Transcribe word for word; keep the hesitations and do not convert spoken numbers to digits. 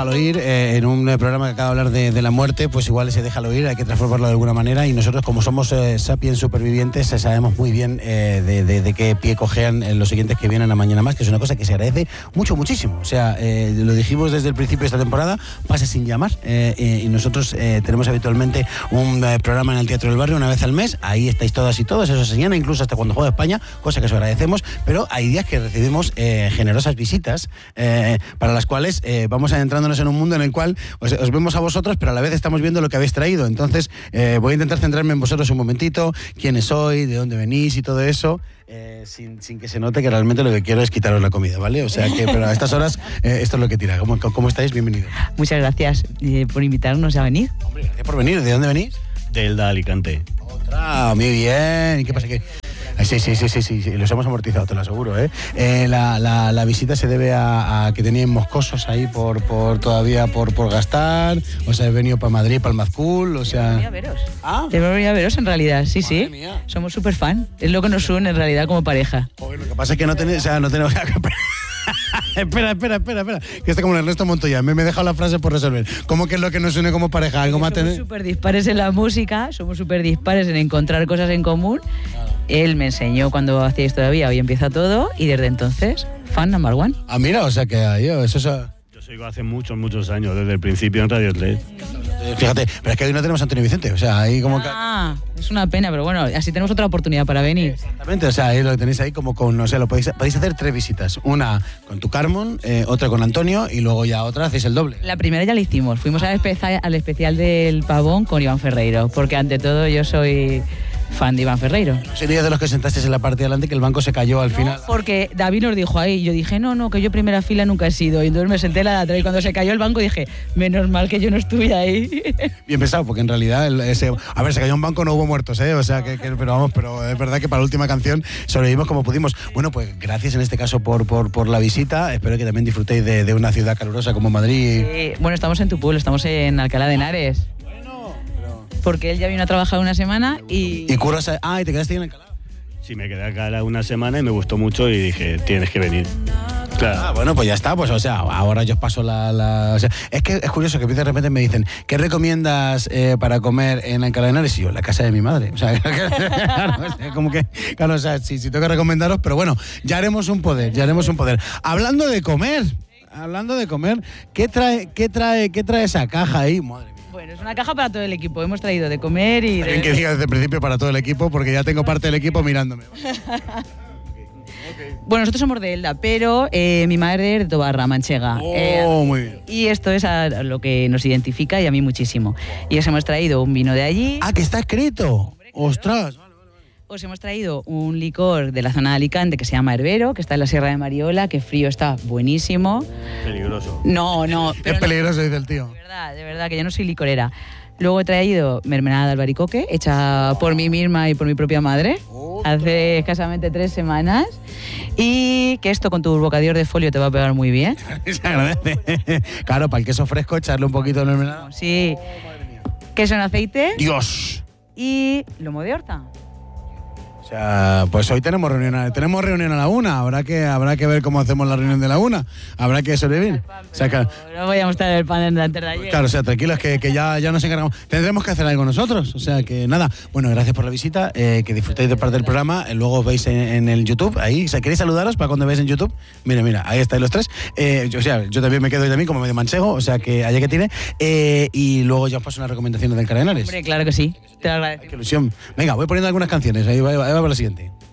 Déjalo Ir, eh, en un programa que acaba de hablar de, de la muerte, pues igual ese Déjalo Ir hay que transformarlo de alguna manera, y nosotros, como somos eh, sapiens supervivientes, eh, sabemos muy bien eh, de, de, de qué pie cojean eh, los siguientes que vienen a Mañana Más, que es una cosa que se agradece mucho, muchísimo. O sea, eh, lo dijimos desde el principio de esta temporada, pasa sin llamar, eh, eh, y nosotros eh, tenemos habitualmente un eh, programa en el Teatro del Barrio una vez al mes, ahí estáis todas y todos, eso se llena incluso hasta cuando juega España, cosa que os agradecemos, pero hay días que recibimos eh, generosas visitas, eh, para las cuales eh, vamos adentrándonos en un mundo en el cual os, os vemos a vosotros, pero a la vez estamos viendo lo que habéis traído. Entonces eh, voy a intentar centrarme en vosotros un momentito, quiénes sois, de dónde venís y todo eso, eh, sin, sin que se note que realmente lo que quiero es quitaros la comida, ¿vale? O sea que, pero a estas horas eh, esto es lo que tira. ¿Cómo, cómo estáis? Bienvenidos. Muchas gracias eh, por invitarnos a venir. Hombre, gracias por venir. ¿De dónde venís? Del de Alicante. Otra, muy bien. ¿Y qué pasa? ¿Qué? Sí, sí, sí, sí, sí, sí, los hemos amortizado, te lo aseguro, ¿eh? eh la, la, la visita se debe a, a que teníais moscosos ahí por, por todavía por, por gastar, o sea, he venido para Madrid, para el Mazcool, o sea... Debemos venir a veros. ¿Ah? Debemos venir a veros, en realidad, sí, Madre sí. Mía. Somos súper fan, es lo que nos une en realidad como pareja. Joder, lo que pasa es que no tenéis, o sea, no tenemos... espera, espera, espera, espera, que está como el Ernesto Montoya, me, me he dejado la frase por resolver. ¿Cómo que es lo que nos une como pareja? ¿Algo más Somos tener? súper dispares en la música, somos súper dispares en encontrar cosas en común. Claro. Él me enseñó cuando hacíais todavía, hoy empieza todo, y desde entonces, fan number one. Ah, mira, o sea que yo, eso es... A... Yo sigo hace muchos, muchos años, desde el principio en Radio Sled. Fíjate, pero es que hoy no tenemos a Antonio Vicente, o sea, ahí como que... Ah, es una pena, pero bueno, así tenemos otra oportunidad para venir. Exactamente, o sea, ahí lo tenéis ahí como con, no sé, lo podéis, podéis hacer tres visitas. Una con tu Carmen, eh, otra con Antonio y luego ya otra hacéis el doble. La primera ya la hicimos, fuimos al especial, al especial del Pavón con Iván Ferreiro, porque ante todo yo soy fan de Iván Ferreiro. Sería de los que sentasteis en la parte de adelante que el banco se cayó al no, final. Porque David nos dijo ahí, yo dije, no, no, que yo primera fila nunca he sido, y entonces me senté en la de atrás y cuando se cayó el banco dije, menos mal que yo no estuve ahí. Bien pensado, porque en realidad el, ese, a ver, se cayó un banco, no hubo muertos, ¿eh? O sea, que, que, pero vamos, pero es verdad que para la última canción sobrevivimos como pudimos. Bueno, pues gracias en este caso por, por, por la visita, espero que también disfrutéis de, de una ciudad calurosa como Madrid. Sí, bueno, estamos en tu pueblo, estamos en Alcalá de Henares. Porque él ya vino a trabajar una semana y... ¿Y curras? Ah, ¿y te quedaste en Alcalá? Sí, me quedé acá una semana y me gustó mucho y dije, tienes que venir. Claro. Ah, bueno, pues ya está, pues o sea, ahora yo os paso la... la o sea, es que es curioso que de repente me dicen, ¿qué recomiendas eh, para comer en Alcalá de Henares? Y yo, la casa de mi madre. O sea, claro, o sea, como que, claro, o sea, sí, sí tengo que recomendaros, pero bueno, ya haremos un poder, ya haremos un poder. Hablando de comer, hablando de comer, ¿qué trae, qué trae, qué trae esa caja ahí? Madre mía. Bueno, es una caja para todo el equipo. Hemos traído de comer y... Bien de... que diga desde el principio para todo el equipo, porque ya tengo parte del equipo mirándome. Bueno, nosotros somos de Elda, pero eh, mi madre es de Tobarra, Manchega. Oh, eh, muy bien. Y esto es a lo que nos identifica y a mí muchísimo. Y os hemos traído un vino de allí. Ah, que está escrito. Hombre, claro. Ostras. Os hemos traído un licor de la zona de Alicante que se llama Herbero, que está en la Sierra de Mariola, que frío está buenísimo. Peligroso. No, no. Es peligroso, no, dice el tío. De verdad, de verdad, que yo no soy licorera. Luego he traído mermelada de albaricoque, hecha por mí misma y por mi propia madre, oh, hace escasamente tres semanas. Y que esto con tu bocadillo de folio te va a pegar muy bien. Se agradece. Claro, para el queso fresco echarle un poquito de mermelada. Sí. Oh, queso en aceite. Dios. Y lomo de horta. O sea, pues hoy tenemos reunión a, tenemos reunión a la una, habrá que habrá que ver cómo hacemos la reunión de la una, habrá que sobrevivir. O sea, que, no voy a mostrar el pan de antes de ayer. Claro, o sea, tranquilos que, que ya, ya nos encargamos. Tendremos que hacer algo nosotros, o sea que nada. Bueno, gracias por la visita, eh, que disfrutéis de parte del programa, eh, luego os veis en, en el YouTube, ahí, o sea, ¿queréis saludaros para cuando veáis en YouTube? Mira, mira, ahí estáis los tres. Eh, yo, o sea, yo también me quedo ahí también como medio manchego, o sea que allá que tiene. Eh, y luego ya os paso unas recomendaciones del Alcalá de Henares. Hombre, claro que sí, te lo agradezco. Ay, qué ilusión. Venga, voy poniendo algunas canciones, ahí va, ahí va por la siguiente.